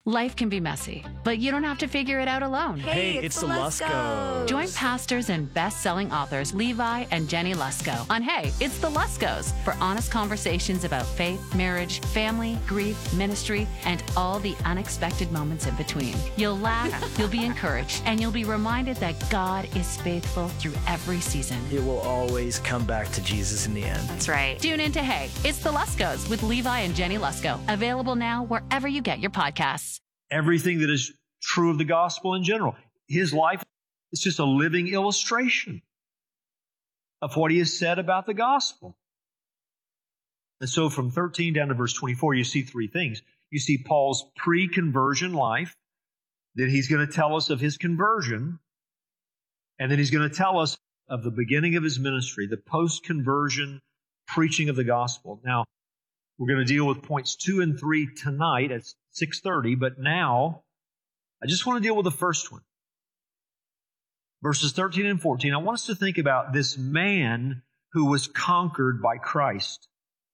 Life can be messy, but you don't have to figure it out alone. Hey, it's the Luskos. Join pastors and best-selling authors Levi and Jenny Lusko on Hey, It's the Luskos for honest conversations about faith, marriage, family, grief, ministry, and all the unexpected moments in between. You'll laugh, you'll be encouraged, and you'll be reminded that God is faithful through every season. It will always come back to Jesus in the end. That's right. Tune in to Hey, It's the Luskos with Levi and Jenny Lusko. Available now wherever you get your podcasts. Everything that is true of the gospel in general. His life is just a living illustration of what he has said about the gospel. And so from 13 down to verse 24, you see three things. You see Paul's pre-conversion life, then he's going to tell us of his conversion, and then he's going to tell us of the beginning of his ministry, the post-conversion preaching of the gospel. Now, we're going to deal with points 2 and 3 tonight at 6:30, but now I just want to deal with the first one. Verses 13 and 14, I want us to think about this man who was conquered by Christ.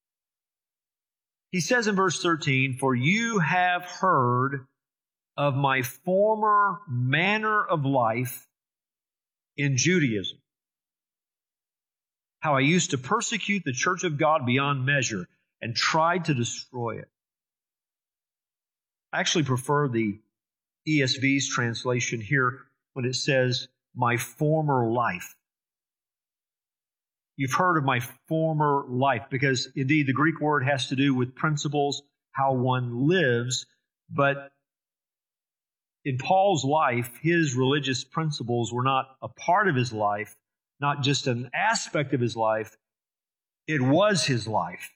He says in verse 13, "For you have heard of my former manner of life in Judaism, how I used to persecute the church of God beyond measure and tried to destroy it." I actually prefer the ESV's translation here when it says, "my former life." You've heard of my former life, because indeed the Greek word has to do with principles, how one lives, but in Paul's life, his religious principles were not a part of his life, not just an aspect of his life. It was his life.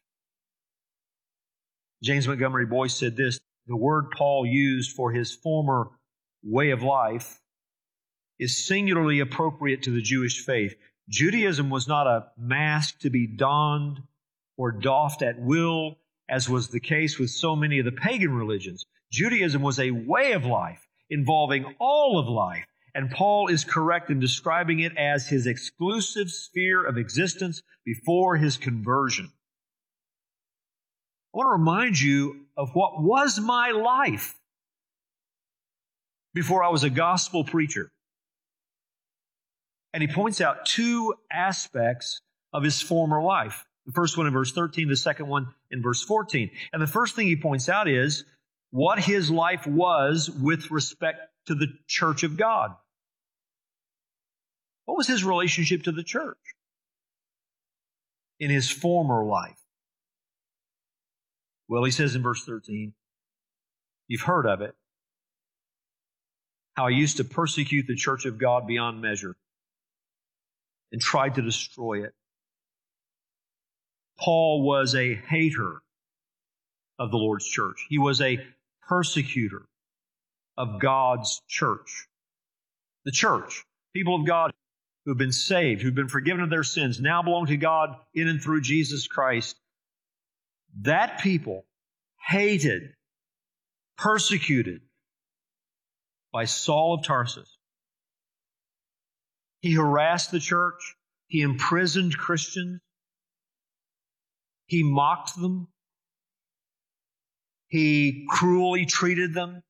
James Montgomery Boyce said this: the word Paul used for his former way of life is singularly appropriate to the Jewish faith. Judaism was not a mask to be donned or doffed at will, as was the case with so many of the pagan religions. Judaism was a way of life involving all of life, and Paul is correct in describing it as his exclusive sphere of existence before his conversion. I want to remind you of what was my life before I was a gospel preacher. And he points out two aspects of his former life. The first one in verse 13, the second one in verse 14. And the first thing he points out is what his life was with respect to the church of God. What was his relationship to the church in his former life? Well, he says in verse 13, you've heard of it, how I used to persecute the church of God beyond measure and tried to destroy it. Paul was a hater of the Lord's church. He was a persecutor of God's church. The church, people of God who have been saved, who've been forgiven of their sins, now belong to God in and through Jesus Christ. That people hated, persecuted by Saul of Tarsus. He harassed the church. He imprisoned Christians. He mocked them. He cruelly treated them.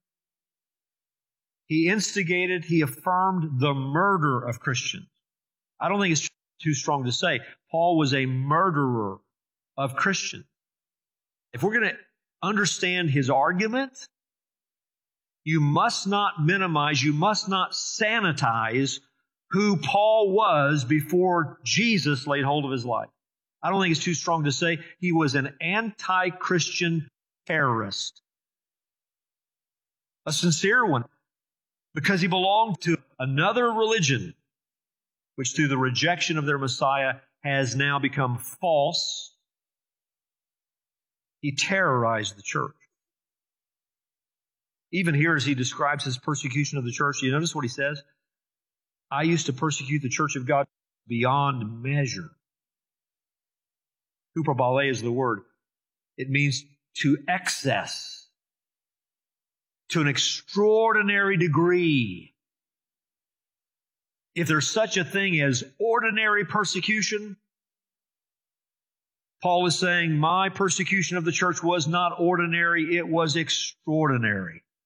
He instigated, he affirmed the murder of Christians. I don't think it's too strong to say. Paul was a murderer of Christians. If we're going to understand his argument, you must not minimize, you must not sanitize who Paul was before Jesus laid hold of his life. I don't think it's too strong to say he was an anti-Christian terrorist. A sincere one, because he belonged to another religion, which through the rejection of their Messiah has now become false. He terrorized the church. Even here, as he describes his persecution of the church, do you notice what he says? I used to persecute the church of God beyond measure. Hyperbole is the word. It means to excess, to an extraordinary degree. If there's such a thing as ordinary persecution, Paul is saying my persecution of the church was not ordinary, it was extraordinary.